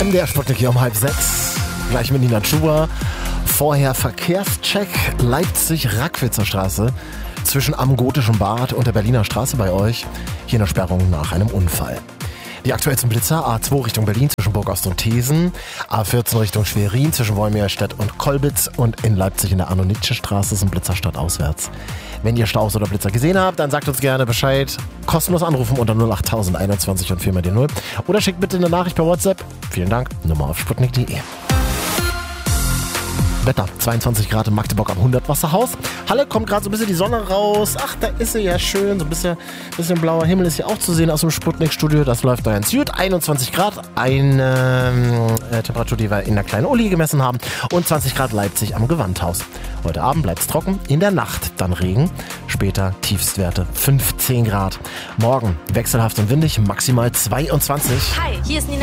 Der Sputnik hier um 5:30. Gleich mit Nina Chuba. Vorher Verkehrscheck Leipzig-Rackwitzer Straße zwischen am Gotischen Bad und der Berliner Straße bei euch. Hier eine Sperrung nach einem Unfall. Die aktuellsten Blitzer: A2 Richtung Berlin zwischen Burgost und Thesen, A14 Richtung Schwerin zwischen Wolmirstedt und Kolbitz und in Leipzig in der Arno-Nitsche-Straße ist ein Blitzer stadtauswärts. Wenn ihr Staus oder Blitzer gesehen habt, dann sagt uns gerne Bescheid. Kostenlos anrufen unter 08021 und 4 die 0. Oder schickt bitte eine Nachricht per WhatsApp. Vielen Dank. Nummer auf sputnik.de. Wetter, 22 Grad in Magdeburg am 100-Wasserhaus. Halle kommt gerade so ein bisschen die Sonne raus. Ach, da ist sie ja schön. So ein bisschen blauer Himmel ist hier auch zu sehen aus dem Sputnik-Studio. Das läuft da ganz gut. 21 Grad, eine Temperatur, die wir in der kleinen Uli gemessen haben. Und 20 Grad Leipzig am Gewandhaus. Heute Abend bleibt es trocken. In der Nacht dann Regen. Später Tiefstwerte 15 Grad. Morgen wechselhaft und windig, maximal 22. Hi, hier ist Nina